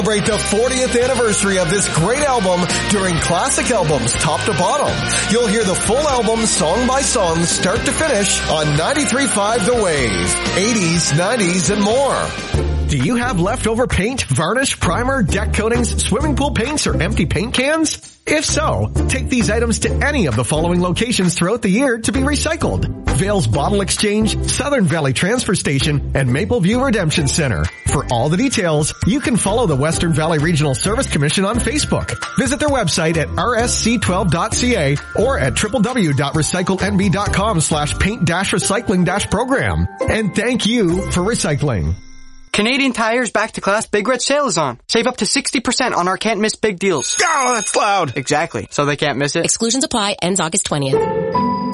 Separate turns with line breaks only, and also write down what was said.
Celebrate the 40th anniversary of this great album during Classic Albums Top to Bottom. You'll hear the full album song by song, start to finish on 93.5 The Wave, 80s, 90s, and more. Do you have leftover paint, varnish, primer, deck coatings, swimming pool paints, or empty paint cans? If so, take these items to any of the following locations throughout the year to be recycled: Vale's Bottle Exchange, Southern Valley Transfer Station, and Mapleview Redemption Center. For all the details, you can follow the Western Valley Regional Service Commission on Facebook. Visit their website at rsc12.ca or at www.recyclenb.com/paint-recycling-program. And thank you for recycling.
Canadian Tire's Back to Class Big Red Sale is on. Save up to 60% on our can't miss big deals.
Oh, that's loud.
Exactly. So they can't miss it.
Exclusions apply. Ends August 20th.